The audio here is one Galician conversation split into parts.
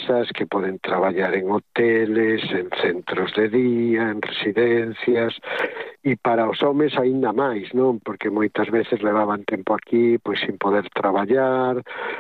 empresas, que poden traballar en hoteles, en centros de día, en residencias, e para os homes aínda máis, non? Porque moitas veces levaban tempo aquí pois sin poder traballar,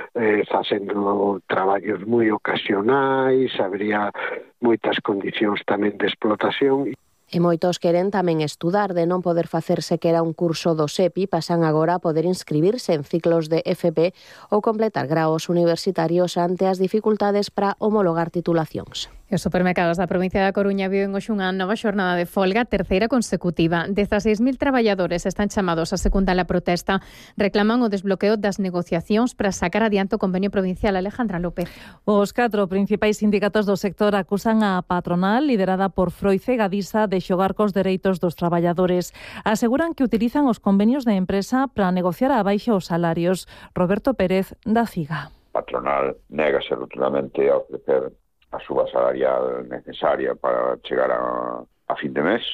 facendo traballos moi ocasionais, habría moitas condicións tamén de explotación. E moitos queren tamén estudar. De non poder facer sequera un curso do SEPI, pasan agora a poder inscribirse en ciclos de FP ou completar graos universitarios ante as dificultades para homologar titulacións. Os supermercados da provincia da Coruña viven hoxe unha nova xornada de folga, terceira consecutiva. 16.000 traballadores están chamados a secundar a protesta. Reclaman o desbloqueo das negociacións para sacar adiante o convenio provincial. Alejandra López. Os 4 principais sindicatos do sector acusan a patronal, liderada por Froice Gadisa, de xogar cos dereitos dos traballadores. Aseguran que utilizan os convenios de empresa para negociar a baixa os salarios. Roberto Pérez, da CIGA. A patronal négase rotundamente a ofrecer a suba salarial necesaria para chegar a fin de mes.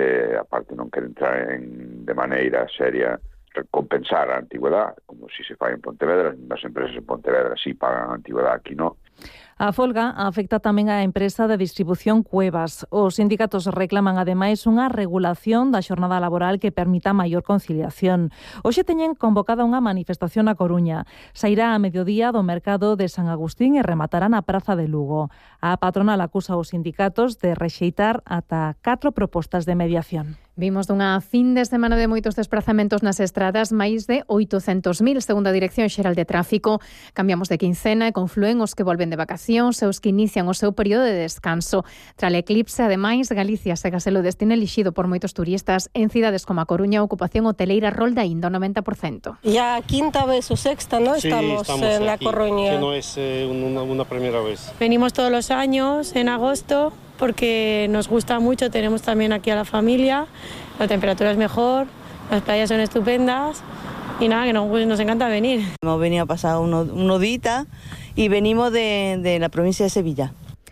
Aparte non quere entrar de maneira seria compensar a antigüedade, como si se fai en Pontevedra. As empresas en Pontevedra sí pagan a antigüedade, aquí non. A folga afecta tamén á empresa de distribución Cuevas. Os sindicatos reclaman ademais unha regulación da xornada laboral que permita maior conciliación. Hoxe teñen convocada unha manifestación na Coruña. Sairá a mediodía do mercado de San Agustín e rematará na Praza de Lugo. A patronal acusa os sindicatos de rexeitar ata 4 propostas de mediación. Vimos dunha fin de semana de moitos desplazamentos nas estradas, máis de 800.000, segundo a Dirección Xeral de Tráfico. Cambiamos de quincena e conflúen os que volven de vacacións e os que inician o seu período de descanso. Tras o eclipse, ademais, Galicia segue a ser o destino elixido por moitos turistas. En cidades como a Coruña, a ocupación hoteleira rolda ainda o 90%. Ya quinta vez o sexta, ¿no? Sí, estamos en La Coruña. Que no es una primera vez. Venimos todos los años en agosto porque nos gusta mucho, tenemos también aquí a la familia, la temperatura es mejor, las playas son estupendas y nada, que nos encanta venir. Hemos venido a pasar unos días y venimos de la provincia de Sevilla.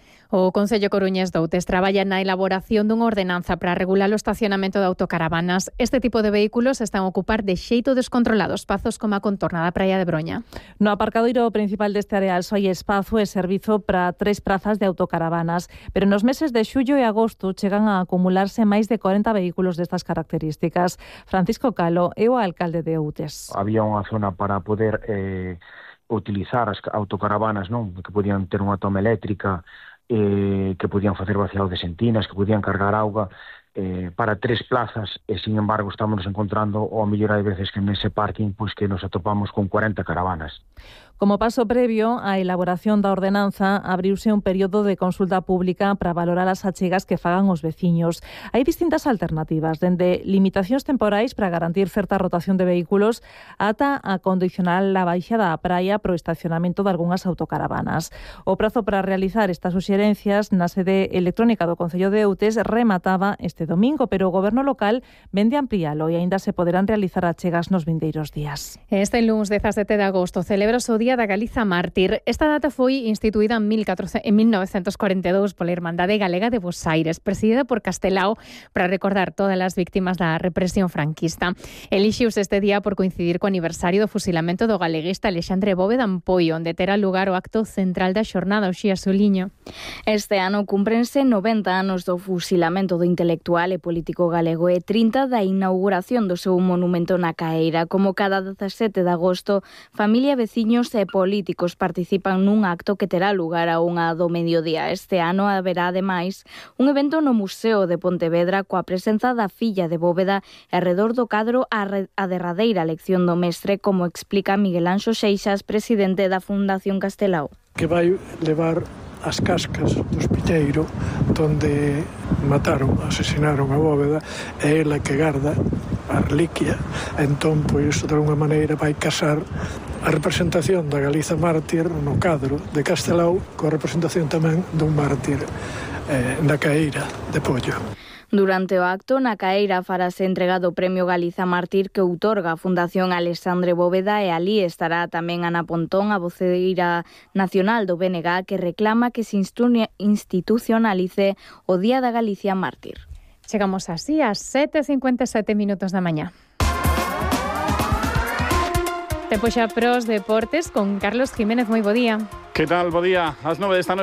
O Concello Coruñés de Outes traballa na elaboración dunha ordenanza para regular o estacionamento de autocaravanas. Este tipo de vehículos están a ocupar de xeito descontrolado espazos como a contorna da Praia de Broña. No aparcadoiro principal deste areal só hai espazo e servizo para 3 prazas de autocaravanas, pero nos meses de xullo e agosto chegan a acumularse máis de 40 vehículos destas características. Francisco Calo é o alcalde de Outes. Había unha zona para poder utilizar as autocaravanas, non, que podían ter unha toma eléctrica, que podían facer vaciado de sentinas, que podían cargar auga para 3 plazas e, sin embargo, estamos encontrando o mellor hai veces que nese parking pois que nos atopamos con 40 caravanas. Como paso previo á elaboración da ordenanza, abriuse un período de consulta pública para valorar as achegas que fagan os veciños. Hai distintas alternativas, dende limitacións temporais para garantir certa rotación de vehículos ata a condicionar a baixa da praia pro estacionamento de algunhas autocaravanas. O prazo para realizar estas suxerencias na sede electrónica do Concello de Outes remataba este domingo, pero o Goberno local vende ampliálo e aínda se poderán realizar achegas nos vindeiros días. Este lunes 17 de agosto celebra o Día da Galiza Mártir. Esta data foi instituída en 1942 pola Irmandade Galega de Bos Aires, presidida por Castelao, para recordar todas as víctimas da represión franquista. Elixiuse este día por coincidir co aniversario do fusilamento do galeguista Alexandre Bóveda Ampoio, onde terá lugar o acto central da xornada, Uxía Soliño. Este ano cúmprense 90 anos do fusilamento do intelectual e político galego e 30 da inauguración do seu monumento na Caeira. Como cada 17 de agosto, familia, veciños e políticos participan nun acto que terá lugar a 1 do mediodía. Este ano haberá, ademais, un evento no Museo de Pontevedra coa presenza da filla de Bóveda e arredor do cadro a derradeira lección do mestre, como explica Miguel Anxo Seixas, presidente da Fundación Castelao. Que vai levar as cascas do Espiteiro donde mataron, asesinaron a Bóveda, e ela que garda a reliquia. Entón, pois, de alguma maneira vai casar a representación da Galiza mártir no cadro de Castelao coa representación tamén dun mártir na Caeira de Pollo. Durante o acto, na Caeira farase entregado o Premio Galiza Mártir que outorga a Fundación Alexandre Bóveda, e alí estará tamén Ana Pontón, a voceira nacional do BNG, que reclama que se institucionalice o Día da Galicia Mártir. Chegamos así ás 7:57 minutos da mañá. Tempo xa pros deportes con Carlos Jiménez. Moi bo día. Que tal? Bo día. Ás 9 desta noite.